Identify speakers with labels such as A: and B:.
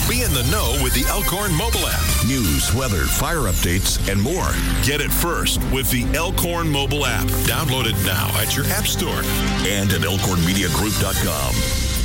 A: Be in the know with the Elkhorn mobile app. News, weather, fire updates, and more. Get it first with the Elkhorn mobile app. Download it now at your app store and at elkhornmediagroup.com.